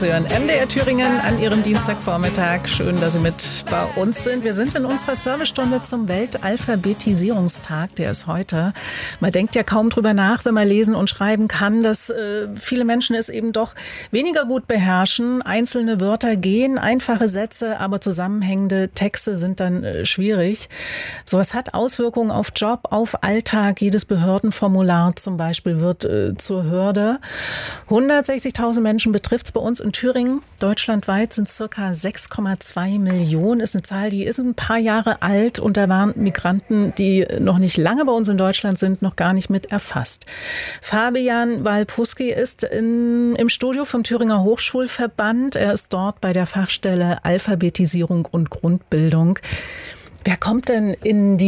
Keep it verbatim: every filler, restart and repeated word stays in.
Sie hören M D R Thüringen an Ihrem Dienstagvormittag. Schön, dass Sie mit bei uns sind. Wir sind in unserer Servicestunde zum Weltalphabetisierungstag. Der ist heute. Man denkt ja kaum drüber nach, wenn man lesen und schreiben kann, dass äh, viele Menschen es eben doch weniger gut beherrschen. Einzelne Wörter gehen, einfache Sätze, aber zusammenhängende Texte sind dann äh, schwierig. Sowas hat Auswirkungen auf Job, auf Alltag. Jedes Behördenformular zum Beispiel wird äh, zur Hürde. hundertsechzigtausend Menschen betrifft es bei uns in Thüringen. Deutschlandweit sind es circa sechs Komma zwei Millionen. Ist eine Zahl, die ist ein paar Jahre alt. Und da waren Migranten, die noch nicht lange bei uns in Deutschland sind, noch gar nicht mit erfasst. Fabian Walpuski ist in, im Studio vom Thüringer Hochschulverband. Er ist dort bei der Fachstelle Alphabetisierung und Grundbildung. Wer kommt denn in die